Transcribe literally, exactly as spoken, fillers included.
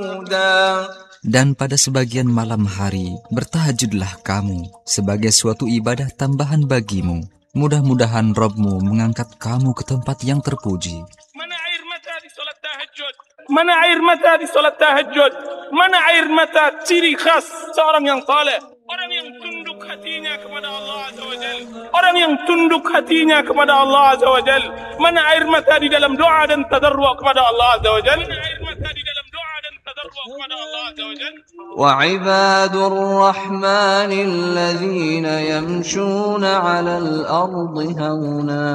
Dan pada sebagian malam hari, bertahajudlah kamu sebagai suatu ibadah tambahan bagimu. Mudah-mudahan Rabb-mu mengangkat kamu ke tempat yang terpuji. Mana air mata di salat tahajud? Mana air mata di salat tahajud? Mana air mata ciri khas seorang yang saleh? Orang yang tunduk hatinya kepada Allah Azza wa Jal. Orang yang tunduk hatinya kepada Allah Azza wa Jal. Mana air mata di dalam doa dan tadarru' kepada Allah Azza wa Jal? Mana air mata di dalam doa dan tadarru' kepada Allah Azza wa Jal? وعباد الرحمن الذين يمشون على الأرض هونا